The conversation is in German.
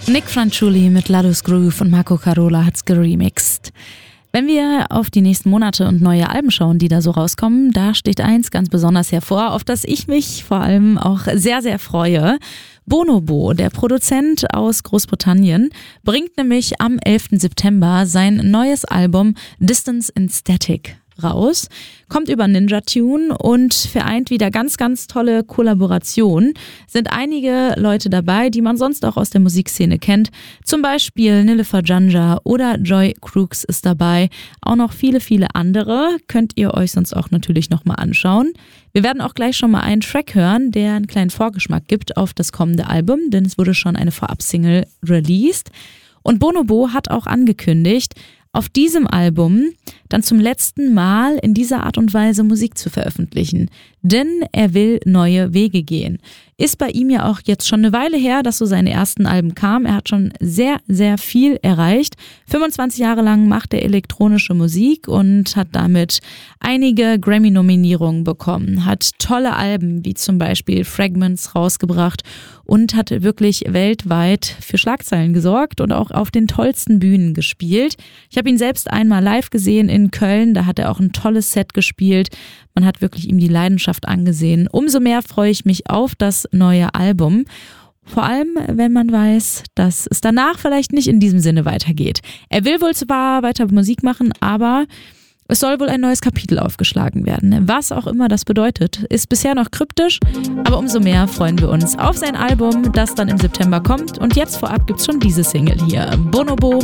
Nick Fanciulli mit Ladus Groove und Marco Carola hat's geremixed. Wenn wir auf die nächsten Monate und neue Alben schauen, die da so rauskommen, da steht eins ganz besonders hervor, auf das ich mich vor allem auch sehr, sehr freue. Bonobo, der Produzent aus Großbritannien, bringt nämlich am 11. September sein neues Album Distance in Static raus, kommt über Ninja Tune und vereint wieder ganz, ganz tolle Kollaborationen. Sind einige Leute dabei, die man sonst auch aus der Musikszene kennt. Zum Beispiel Nilüfer Canja oder Joy Crooks ist dabei. Auch noch viele, viele andere. Könnt ihr euch sonst auch natürlich nochmal anschauen. Wir werden auch gleich schon mal einen Track hören, der einen kleinen Vorgeschmack gibt auf das kommende Album, denn es wurde schon eine Vorab-Single released. Und Bonobo hat auch angekündigt, auf diesem Album dann zum letzten Mal in dieser Art und Weise Musik zu veröffentlichen. Denn er will neue Wege gehen. Ist bei ihm ja auch jetzt schon eine Weile her, dass so seine ersten Alben kamen. Er hat schon sehr, sehr viel erreicht. 25 Jahre lang macht er elektronische Musik und hat damit einige Grammy-Nominierungen bekommen. Hat tolle Alben wie zum Beispiel Fragments rausgebracht und hat wirklich weltweit für Schlagzeilen gesorgt und auch auf den tollsten Bühnen gespielt. Ich habe ihn selbst einmal live gesehen in Köln, da hat er auch ein tolles Set gespielt. Man hat wirklich ihm die Leidenschaft angesehen. Umso mehr freue ich mich auf das neue Album. Vor allem, wenn man weiß, dass es danach vielleicht nicht in diesem Sinne weitergeht. Er will wohl zwar weiter Musik machen, aber es soll wohl ein neues Kapitel aufgeschlagen werden. Was auch immer das bedeutet, ist bisher noch kryptisch, aber umso mehr freuen wir uns auf sein Album, das dann im September kommt. Und jetzt vorab gibt's schon diese Single hier, Bonobo